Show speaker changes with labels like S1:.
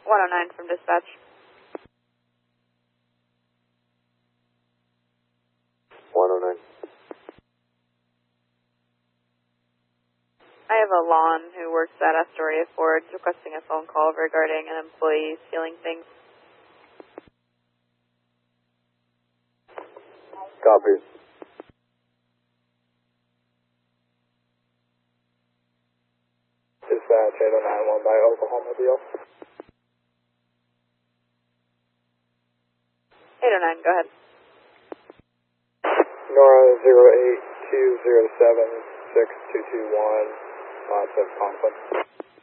S1: 109 from dispatch.
S2: 109.
S1: I have a Lon who works at Astoria Ford requesting a phone call regarding an employee stealing things.
S2: Copy. Dispatch 8091 by Oklahoma Deal.
S1: 809, go ahead.
S2: Nora 082076221, lots of conflict.